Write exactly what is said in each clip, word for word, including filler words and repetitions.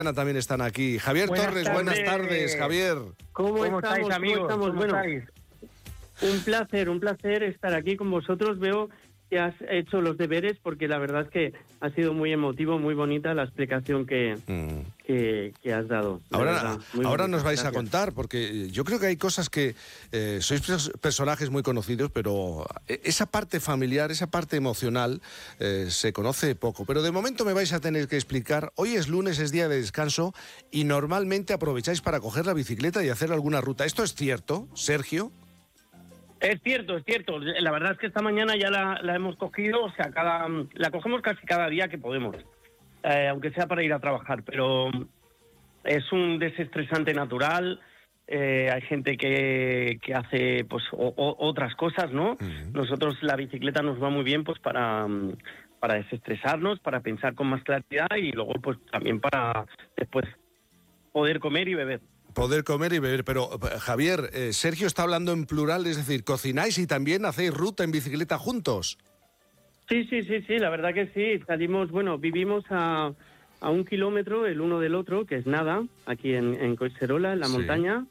también están aquí. Javier buenas Torres, tardes. buenas tardes, Javier. ¿Cómo, ¿Cómo estamos, estáis, amigos? ¿Cómo estamos? ¿Cómo bueno, estáis? Un placer, un placer estar aquí con vosotros. Veo que has hecho los deberes porque la verdad es que ha sido muy emotivo, muy bonita la explicación que, mm. que, que has dado. Ahora, ahora nos vais Gracias. a contar, porque yo creo que hay cosas que eh, sois personajes muy conocidos, pero esa parte familiar, esa parte emocional eh, se conoce poco. Pero de momento me vais a tener que explicar, hoy es lunes, es día de descanso y normalmente aprovecháis para coger la bicicleta y hacer alguna ruta. ¿Esto es cierto, Sergio? Es cierto, es cierto. La verdad es que esta mañana ya la, la hemos cogido, o sea, cada la cogemos casi cada día que podemos, eh, aunque sea para ir a trabajar, pero es un desestresante natural. Eh, hay gente que, que hace pues o, o, otras cosas, ¿no? Uh-huh. Nosotros la bicicleta nos va muy bien pues para, para desestresarnos, para pensar con más claridad y luego pues también para después poder comer y beber. Poder comer y beber, pero Javier, eh, Sergio está hablando en plural, es decir, cocináis y también hacéis ruta en bicicleta juntos. Sí, sí, sí, sí, la verdad que sí, salimos, bueno, vivimos a, a un kilómetro el uno del otro, que es nada, aquí en, en Collserola, en la sí. montaña,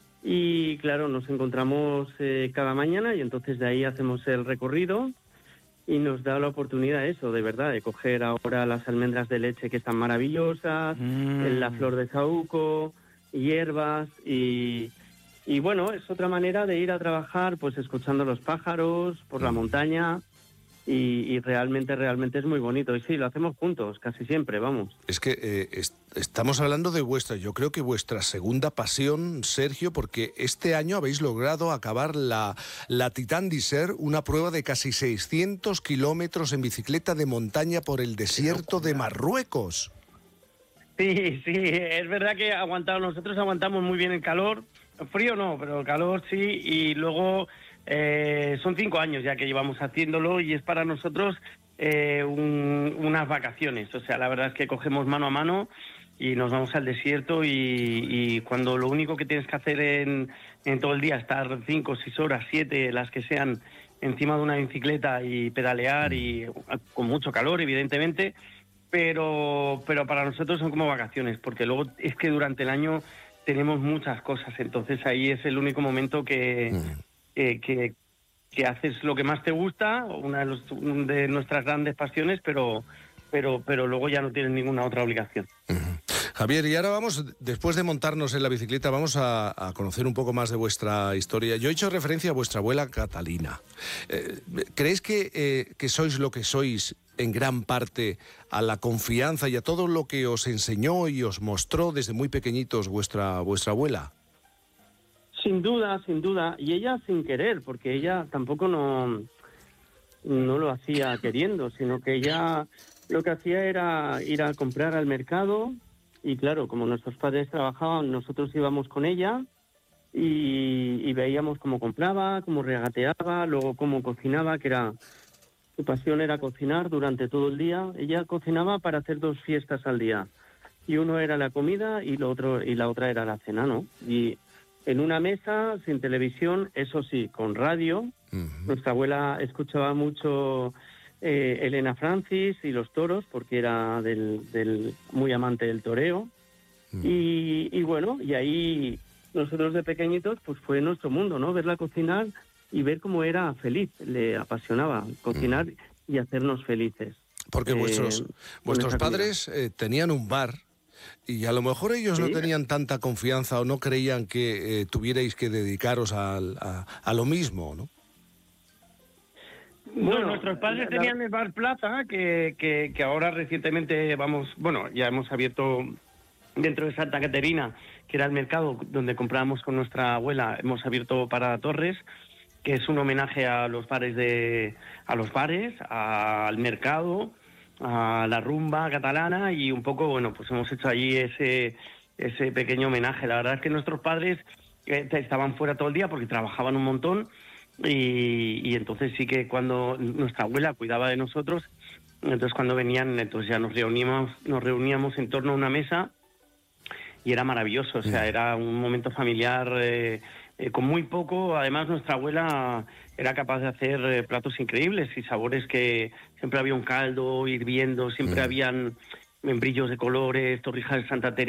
y claro, nos encontramos eh, cada mañana y entonces de ahí hacemos el recorrido y nos da la oportunidad eso, de verdad, de coger ahora las almendras de leche que están maravillosas, mm. la flor de saúco, hierbas y, y bueno, es otra manera de ir a trabajar pues escuchando los pájaros por la montaña y, y realmente, realmente es muy bonito. Y sí, lo hacemos juntos, casi siempre, vamos. Es que eh, est- estamos hablando de vuestra, yo creo que vuestra segunda pasión, Sergio, porque este año habéis logrado acabar la, la Titán d'Isère, una prueba de casi seiscientos kilómetros en bicicleta de montaña por el desierto de Marruecos. Sí, sí, es verdad que aguantado, nosotros aguantamos muy bien el calor, el frío no, pero el calor sí, y luego eh, son cinco años ya que llevamos haciéndolo y es para nosotros eh, un, unas vacaciones, o sea, la verdad es que cogemos mano a mano y nos vamos al desierto y, y cuando lo único que tienes que hacer en, en todo el día, estar cinco, seis horas, siete, las que sean, encima de una bicicleta y pedalear y con mucho calor, evidentemente, pero pero para nosotros son como vacaciones, porque luego es que durante el año tenemos muchas cosas, entonces ahí es el único momento que, mm. que, que, que haces lo que más te gusta, una de, los, de nuestras grandes pasiones, pero, pero, pero luego ya no tienes ninguna otra obligación. Mm. Javier, y ahora vamos, después de montarnos en la bicicleta, vamos a, a conocer un poco más de vuestra historia. Yo he hecho referencia a vuestra abuela Catalina. Eh, ¿Creéis que, eh, que sois lo que sois en gran parte a la confianza y a todo lo que os enseñó y os mostró desde muy pequeñitos vuestra, vuestra abuela? Sin duda, sin duda. Y ella sin querer, porque ella tampoco no, no lo hacía queriendo, sino que ella lo que hacía era ir a comprar al mercado. Y claro, como nuestros padres trabajaban, nosotros íbamos con ella y, y veíamos cómo compraba, cómo regateaba, luego cómo cocinaba, que era su pasión era cocinar durante todo el día. Ella cocinaba para hacer dos fiestas al día. Y uno era la comida y, lo otro, y la otra era la cena, ¿no? Y en una mesa, sin televisión, eso sí, con radio. Uh-huh. Nuestra abuela escuchaba mucho Eh, Elena Francis y los toros, porque era del, del muy amante del toreo. Mm. Y, y bueno, y ahí nosotros de pequeñitos, pues fue nuestro mundo, ¿no? Verla cocinar y ver cómo era feliz, le apasionaba cocinar mm. y hacernos felices. Porque eh, vuestros, vuestros padres eh, tenían un bar y a lo mejor ellos ¿Sí? no tenían tanta confianza o no creían que eh, tuvierais que dedicaros a, a, a lo mismo, ¿no? Bueno, no, nuestros padres la, tenían el Bar Plaza, que, que, que ahora recientemente vamos, bueno, ya hemos abierto dentro de Santa Caterina, que era el mercado donde comprábamos con nuestra abuela, hemos abierto Parada Torres, que es un homenaje a los bares de, a los bares, a, al mercado, a la rumba catalana y un poco, bueno, pues hemos hecho allí ese, ese pequeño homenaje. La verdad es que nuestros padres eh, estaban fuera todo el día porque trabajaban un montón. Y, y entonces sí que cuando nuestra abuela cuidaba de nosotros, entonces cuando venían, entonces ya nos reuníamos, nos reuníamos en torno a una mesa y era maravilloso, o sea, era un momento familiar eh, eh, con muy poco. Además nuestra abuela era capaz de hacer eh, platos increíbles y sabores que siempre había un caldo hirviendo, siempre mm. habían membrillos de colores, torrijas de Santa Teresa.